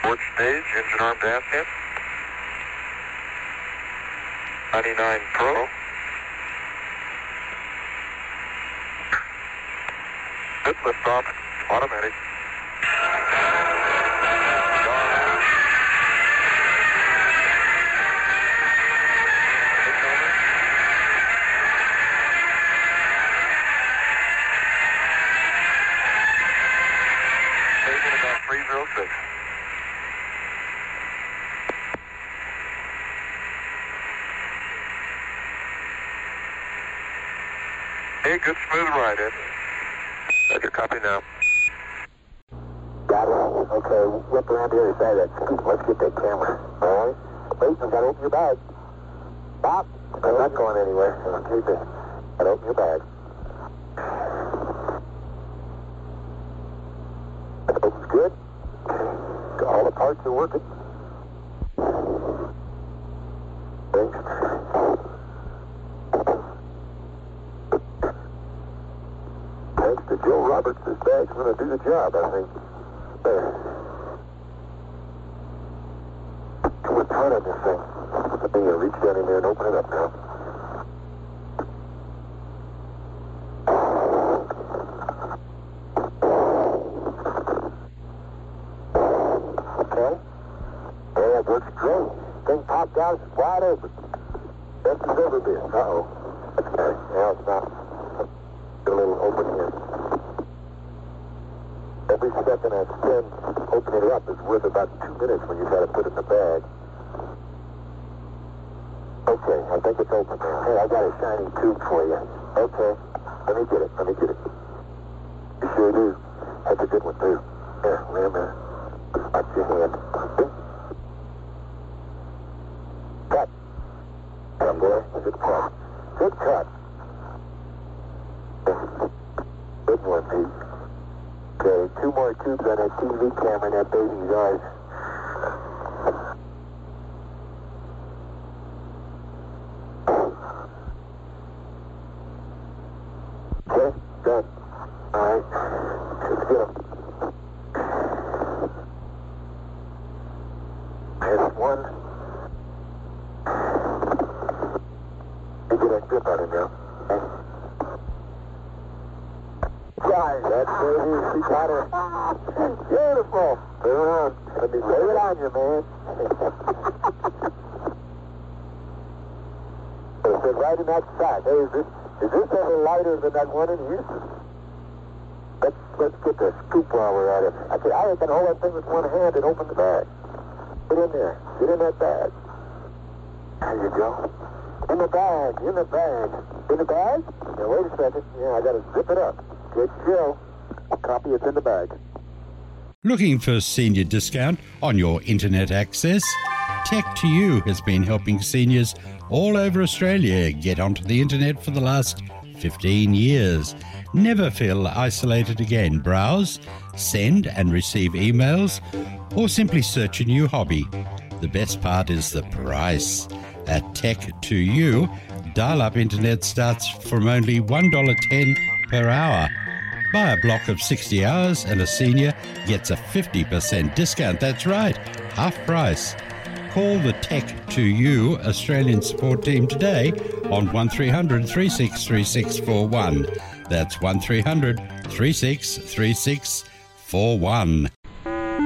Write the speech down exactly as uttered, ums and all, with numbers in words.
Port stage, engine arm dash in. ninety-nine Pro. Good lift off, automatic. three oh six. Hey, good smooth ride in. Roger, copy now. Got it. Okay, whip around the other side of that scoop. Let's get that camera. All right? Wait, you gotta open your bag. Stop. I'm not going anywhere. Okay, just gotta open your bag. That opens good. All the parts are working. Thanks. Thanks to Joe Roberts, this bag's going to do the job, I think. There. Too much tight on this thing. Let me uh, reach down in there and open it up now. Popped out, it's wide open. Best it's ever been. Uh-oh. Okay, now it's not. A little open here. Every second I spend opening it up is worth about two minutes when you try to put it in the bag. Okay, I think it's open now. Hey, I got a shiny tube for you. Okay, let me get it, let me get it. You sure do. That's a good one, too. Here, wait a minute. Watch your hand. Cut. Come boy. Good cut. Good cut. Good one, Pete. Okay, two more tubes on that T V camera in that baby's eyes. Okay, done. All right. Let's get them. There's one. You get that grip on it now. Guys, that's baby. She got her. Beautiful. Turn around. Let me lay it on you, man. It said right in that sack. Hey, is this, is this ever lighter than that one in Houston? Let's, let's get the scoop while we're at it. I said, I can hold that thing with one hand and open the bag. Get in there. Get in that bag. There you go. In the bag. In the bag. In the bag? Now, wait a second. Yeah, I got to zip it up. Good show. Copy, it's in the bag. Looking for senior discount on your internet access? Tech to You has been helping seniors all over Australia get onto the internet for the last fifteen years. Never feel isolated again. Browse, send and receive emails, or simply search a new hobby. The best part is the price. At Tech to You, dial-up internet starts from only one dollar ten per hour. Buy a block of sixty hours and a senior gets a fifty percent discount. That's right, half price. Call the Tech to You Australian support team today on one three hundred, three six three six four one. That's one three hundred, three six three six four one.